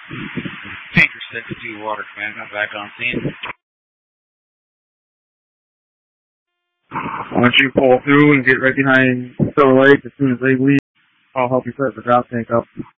Tanker 62 Water Command, I'm back on scene. Once you pull through and get right behind Silver Lake, as soon as they leave, I'll help you set the drop tank up.